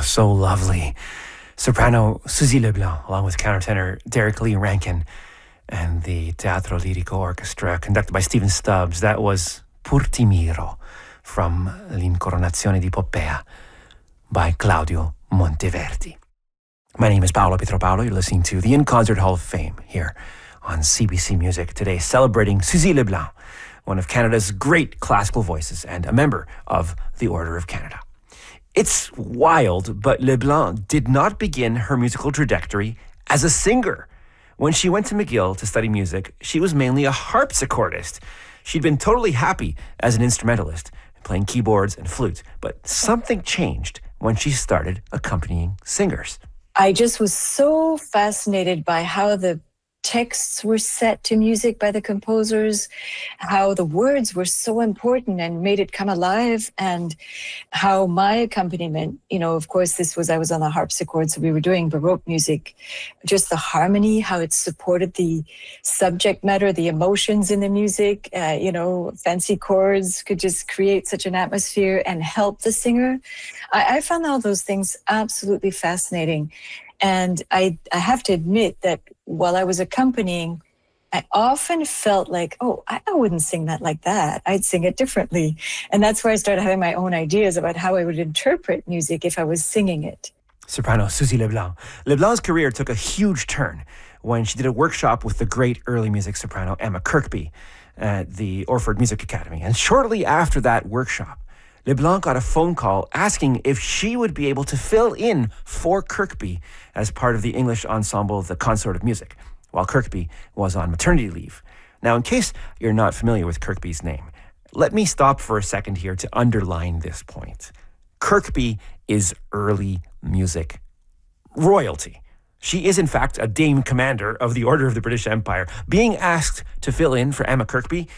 so lovely. Soprano Suzy Leblanc, along with countertenor Derek Lee Rankin, and the Teatro Lirico Orchestra, conducted by Stephen Stubbs. That was Pur ti miro, from L'Incoronazione di Poppea, by Claudio Monteverdi. My name is Paolo Pietropalo. You're listening to the In Concert Hall of Fame here on CBC Music, today celebrating Suzy Leblanc, one of Canada's great classical voices and a member of the Order of Canada. It's wild, but Leblanc did not begin her musical trajectory as a singer. When she went to McGill to study music, she was mainly a harpsichordist. She'd been totally happy as an instrumentalist, playing keyboards and flute, but something changed when she started accompanying singers. I just was so fascinated by how the texts were set to music by the composers, how the words were so important and made it come alive, and how my accompaniment, of course, I was on the harpsichord, so we were doing Baroque music, just the harmony, how it supported the subject matter, the emotions in the music, fancy chords could just create such an atmosphere and help the singer. I found all those things absolutely fascinating. And I have to admit that while I was accompanying, I often felt like, I wouldn't sing that like that. I'd sing it differently. And that's where I started having my own ideas about how I would interpret music if I was singing it. Soprano Suzy Leblanc. Leblanc's career took a huge turn when she did a workshop with the great early music soprano Emma Kirkby at the Orford Music Academy. And shortly after that workshop, Leblanc got a phone call asking if she would be able to fill in for Kirkby as part of the English ensemble, the Consort of Music, while Kirkby was on maternity leave. Now, in case you're not familiar with Kirkby's name, let me stop for a second here to underline this point. Kirkby is early music royalty. She is, in fact, a Dame Commander of the Order of the British Empire. Being asked to fill in for Emma Kirkby,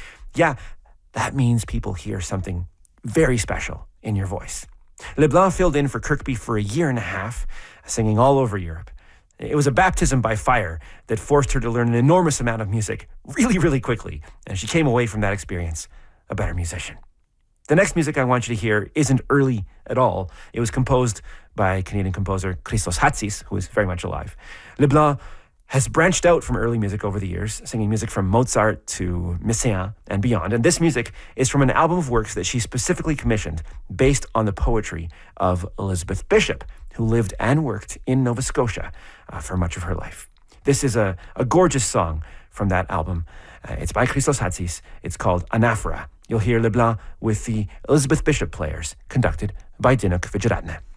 that means people hear something very special in your voice. Leblanc filled in for Kirkby for a year and a half, singing all over Europe. It was a baptism by fire that forced her to learn an enormous amount of music really, really quickly, and she came away from that experience a better musician. The next music I want you to hear isn't early at all. It was composed by Canadian composer Christos Hatsis, who is very much alive. Leblanc has branched out from early music over the years, singing music from Mozart to Messiaen and beyond. And this music is from an album of works that she specifically commissioned based on the poetry of Elizabeth Bishop, who lived and worked in Nova Scotia for much of her life. This is a gorgeous song from that album. It's by Christos Hatsis. It's called Anaphora. You'll hear Leblanc with the Elizabeth Bishop players, conducted by Dinuk Vijayaratne.